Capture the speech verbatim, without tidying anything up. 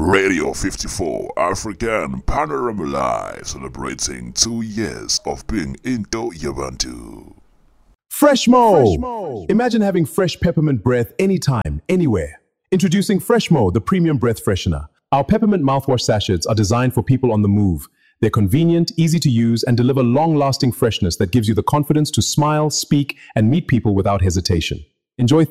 Radio fifty-four African Panorama Live, celebrating two years of being into Yabantu. Freshmo! Imagine having fresh peppermint breath anytime, anywhere. Introducing Freshmo, the premium breath freshener. Our peppermint mouthwash sachets are designed for people on the move. They're convenient, easy to use, and deliver long-lasting freshness that gives you the confidence to smile, speak, and meet people without hesitation. Enjoy